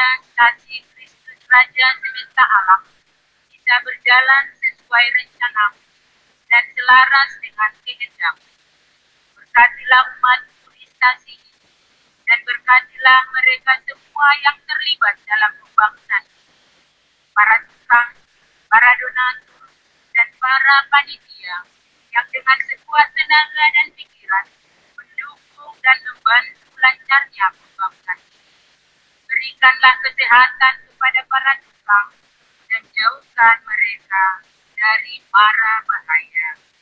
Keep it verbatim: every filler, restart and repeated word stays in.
kasih Kristus Raja semesta alam bisa berjalan sesuai rencana dan selaras dengan kehendak. Berkatilah umat-Mu di stasi ini, dan berkatilah mereka semua yang terlibat dalam pembangunan, para tukang, para donatur, dan para panitia yang dengan sekuat tenaga dan pikiran mendukung dan membantu lancarnya pembangunan. Berikanlah kesehatan kepada para tukang dan jauhkan mereka dari mara bahaya.